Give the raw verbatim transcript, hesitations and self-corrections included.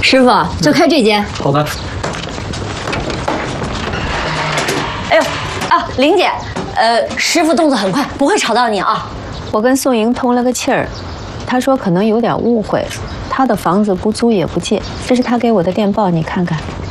师傅就开这间。 好的。 哎呦，啊，玲姐，呃，师傅动作很快，不会吵到你啊。 我跟宋莹通了个气儿，她说可能有点误会，她的房子不租也不借，这是她给我的电报，你看看。